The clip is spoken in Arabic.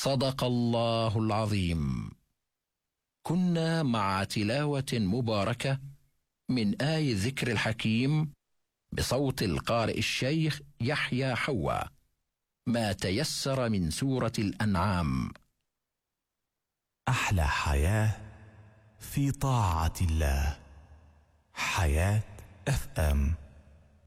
صدق الله العظيم. كنا مع تلاوة مباركة من آي ذكر الحكيم بصوت القارئ الشيخ يحيى حوا، ما تيسر من سورة الأنعام. أحلى حياة في طاعة الله. حياة FM.